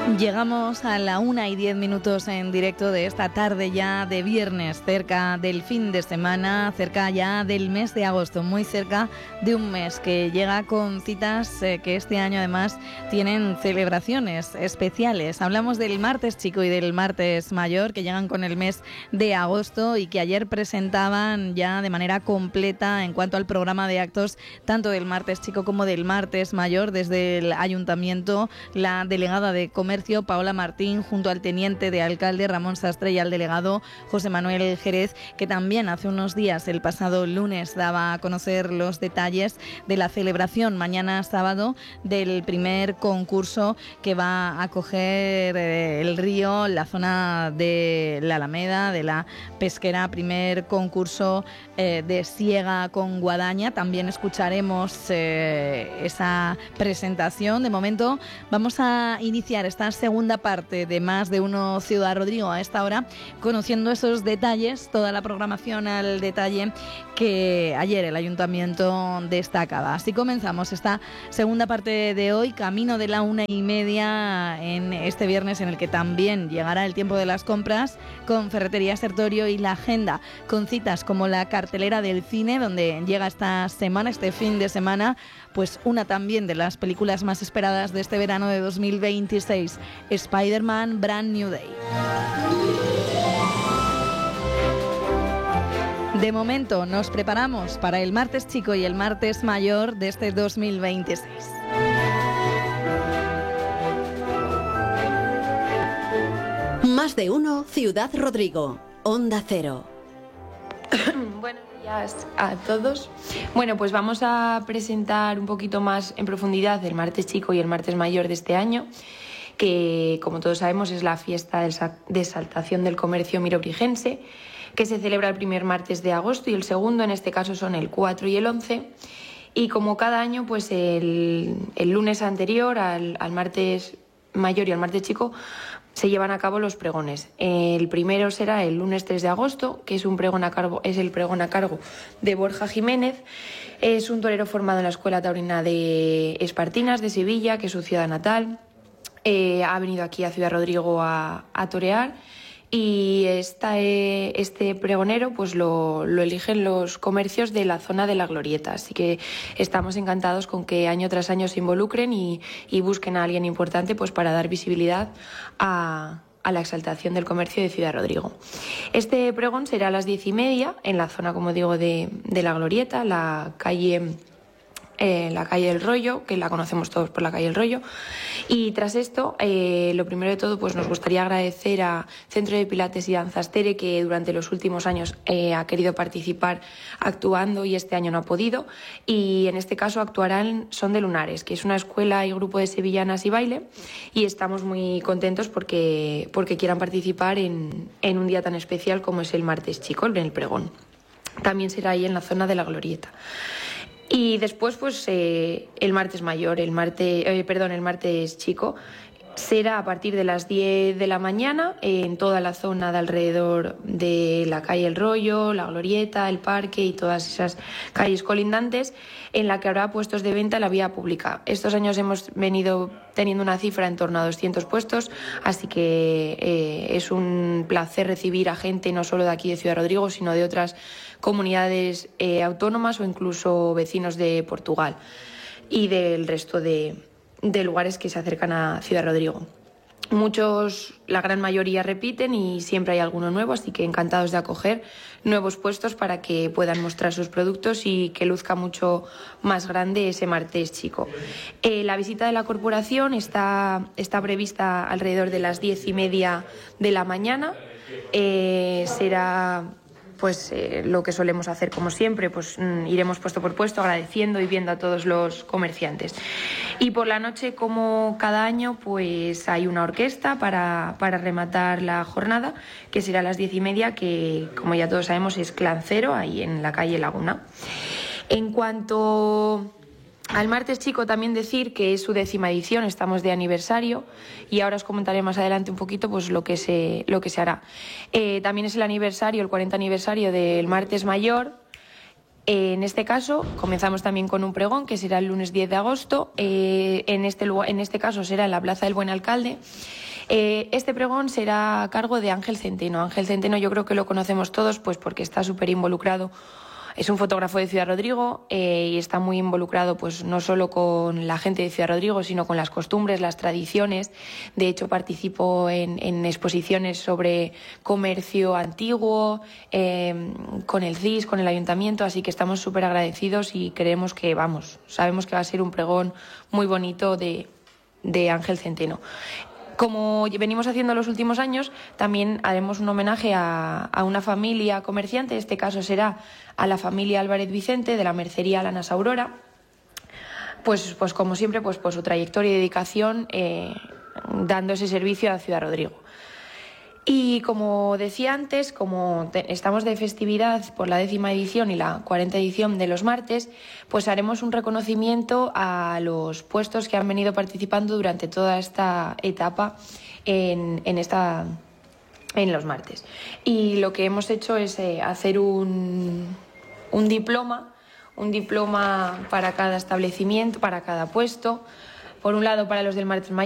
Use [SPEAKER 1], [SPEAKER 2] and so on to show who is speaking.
[SPEAKER 1] Llegamos a la 1:10 en directo de esta tarde ya de viernes, cerca del fin de semana, cerca ya del mes de agosto, muy cerca de un mes que llega con citas que este año además tienen celebraciones especiales. Hablamos del martes chico y del martes mayor que llegan con el mes de agosto y que ayer presentaban ya de manera completa en cuanto al programa de actos tanto del martes chico como del martes mayor. Desde el ayuntamiento, la delegada de Comercio Paola Martín, junto al teniente de alcalde Ramón Sastre y al delegado José Manuel Jerez, que también hace unos días, el pasado lunes, daba a conocer los detalles de la celebración mañana sábado del primer concurso que va a acoger el río, la zona de la Alameda, de la Pesquera, primer concurso de siega con guadaña. También escucharemos esa presentación. De momento vamos a iniciar esta segunda parte de Más de Uno Ciudad Rodrigo a esta hora, conociendo esos detalles, toda la programación al detalle que ayer el ayuntamiento destacaba. Así comenzamos esta segunda parte de hoy, camino de la 1:30 en este viernes, en el que también llegará el tiempo de las compras con Ferretería Sertorio y la agenda con citas como la cartelera del cine, donde llega esta semana, este fin de semana, pues una también de las películas más esperadas de este verano de 2026, Spider-Man Brand New Day. De momento nos preparamos para el martes chico y el martes mayor de este 2026.
[SPEAKER 2] Más de Uno Ciudad Rodrigo, Onda Cero.
[SPEAKER 3] Buenos días a todos. Bueno, pues vamos a presentar un poquito más en profundidad el martes chico y el martes mayor de este año, que como todos sabemos es la fiesta de exaltación del comercio mirobrigense, que se celebra el primer martes de agosto y el segundo, en este caso, son el 4 y el 11. Y como cada año, pues el lunes anterior al martes mayor y al martes chico se llevan a cabo los pregones. El primero será el lunes 3 de agosto, que es el pregón a cargo de Borja Jiménez. Es un torero formado en la Escuela Taurina de Espartinas de Sevilla, que es su ciudad natal. Ha venido aquí a Ciudad Rodrigo a torear. Y este pregonero pues lo eligen los comercios de la zona de la Glorieta, así que estamos encantados con que año tras año se involucren y busquen a alguien importante pues para dar visibilidad a la exaltación del comercio de Ciudad Rodrigo. Este pregón será a las 10:30 en la zona, como digo, de la Glorieta, la calle del Rollo, que la conocemos todos por la calle del Rollo. Y tras esto, lo primero de todo, pues nos gustaría agradecer a Centro de Pilates y Danzas Tere, que durante los últimos años ha querido participar actuando y este año no ha podido. Y en este caso actuarán Son de Lunares, que es una escuela y grupo de sevillanas y baile, y estamos muy contentos porque quieran participar en un día tan especial como es el martes chico, en el pregón. También será ahí en la zona de la Glorieta. Y después, pues el martes mayor, el martes chico, será a partir de las 10 de la mañana en toda la zona de alrededor de la calle El Rollo, la Glorieta, el Parque y todas esas calles colindantes, en la que habrá puestos de venta en la vía pública. Estos años hemos venido teniendo una cifra en torno a 200 puestos, así que es un placer recibir a gente no solo de aquí de Ciudad Rodrigo, sino de otras comunidades autónomas o incluso vecinos de Portugal y del resto de lugares que se acercan a Ciudad Rodrigo. Muchos, la gran mayoría, repiten y siempre hay alguno nuevo, así que encantados de acoger nuevos puestos para que puedan mostrar sus productos y que luzca mucho más grande ese martes chico. La visita de la corporación está prevista alrededor de las 10:30 de la mañana. Será pues lo que solemos hacer como siempre, pues iremos puesto por puesto agradeciendo y viendo a todos los comerciantes. Y por la noche, como cada año, pues hay una orquesta para rematar la jornada, que será a las 10:30, que como ya todos sabemos es Clan Cero, ahí en la calle Laguna. En cuanto al martes chico, también decir que es su 10ª edición, estamos de aniversario y ahora os comentaré más adelante un poquito pues lo que se hará. También es el 40 aniversario del martes mayor, En este caso, comenzamos también con un pregón que será el lunes 10 de agosto. En este caso será en la Plaza del Buen Alcalde. Este pregón será a cargo de Ángel Centeno. Ángel Centeno yo creo que lo conocemos todos pues porque está súper involucrado. Es un fotógrafo de Ciudad Rodrigo y está muy involucrado pues no solo con la gente de Ciudad Rodrigo, sino con las costumbres, las tradiciones. De hecho, participo en exposiciones sobre comercio antiguo, con el CIS, con el Ayuntamiento, así que estamos súper agradecidos y creemos que, sabemos que va a ser un pregón muy bonito de Ángel Centeno. Como venimos haciendo los últimos años, también haremos un homenaje a una familia comerciante. En este caso será a la familia Álvarez Vicente, de la mercería Lanas Aurora. Pues como siempre, pues por su trayectoria y dedicación, dando ese servicio a Ciudad Rodrigo. Y como decía antes, como estamos de festividad por la 10ª edición y la 40ª edición de los martes, pues haremos un reconocimiento a los puestos que han venido participando durante toda esta etapa en los martes. Y lo que hemos hecho es hacer un diploma para cada establecimiento, para cada puesto. Por un lado, para los del martes mayor,